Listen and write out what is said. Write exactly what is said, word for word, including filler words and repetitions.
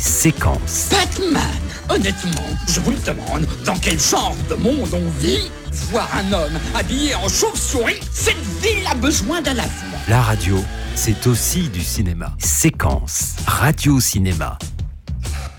Séquence. Batman, honnêtement, je vous le demande, dans quel genre de monde on vit? Voir un homme habillé en chauve-souris, cette ville a besoin d'un lavement. La radio, c'est aussi du cinéma. Séquence. Radio Cinéma.